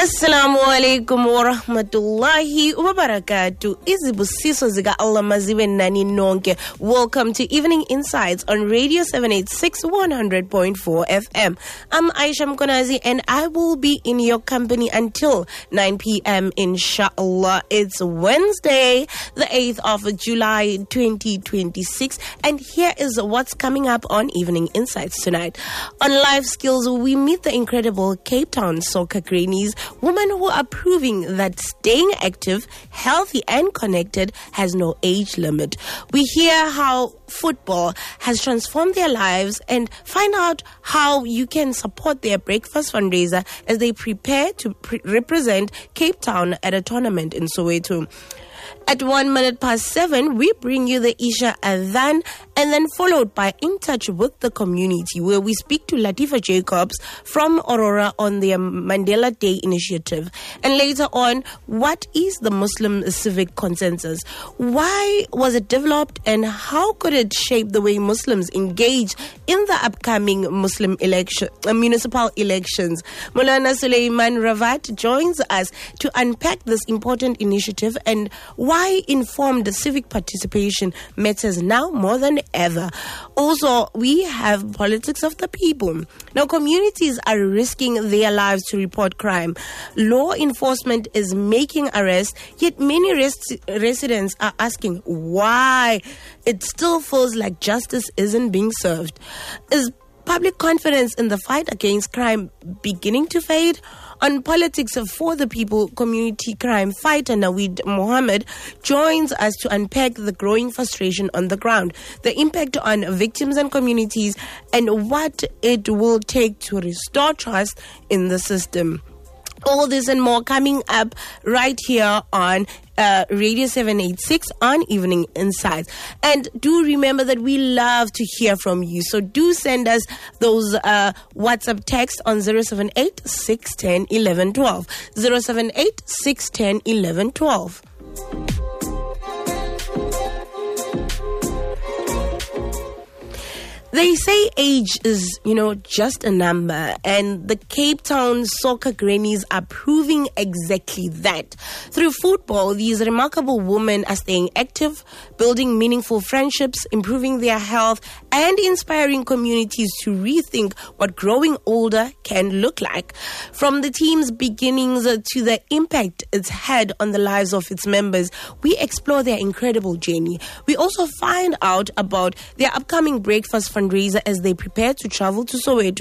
Assalamu alaikum wa rahmatullahi wa barakatuh. Izibusiso zika Allah maziwe nani nonke. Welcome to Evening Insights on Radio 786 100.4 FM. I'm Aisha Mkonazi and I will be in your company until 9 p.m. inshallah. It's Wednesday, the 8th of July 2026, and here is what's coming up on Evening Insights tonight. On Life Skills, we meet the incredible Cape Town soccer grannies, women who are proving that staying active, healthy and connected has no age limit. We hear how football has transformed their lives and find out how you can support their breakfast fundraiser as they prepare to represent Cape Town at a tournament in Soweto. At 7:01, we bring you the Isha Adhan, and then followed by In Touch with the Community, where we speak to Latifa Jacobs from Aurora on their Mandela Day initiative. And later on, what is the Muslim civic consensus? Why was it developed, and how could it shape the way Muslims engage in the upcoming municipal elections? Maulana Suleiman Ravat joins us to unpack this important initiative and why informed civic participation matters now more than ever. Also, we have politics of the people. Now, communities are risking their lives to report crime. Law enforcement is making arrests, yet many residents are asking why. It still feels like justice isn't being served. Is public confidence in the fight against crime beginning to fade? On Politics for the People, community crime fighter Naweed Mohammed joins us to unpack the growing frustration on the ground, the impact on victims and communities, and what it will take to restore trust in the system. All this and more coming up right here on Radio 786 on Evening Insights. And do remember that we love to hear from you. So do send us those WhatsApp texts on 078 610 1112. 078 610 1112. They say age is, just a number, and the Cape Town soccer grannies are proving exactly that. Through football, these remarkable women are staying active, building meaningful friendships, improving their health, and inspiring communities to rethink what growing older can look like. From the team's beginnings to the impact it's had on the lives of its members, we explore their incredible journey. We also find out about their upcoming breakfast fundraiser as they prepare to travel to Soweto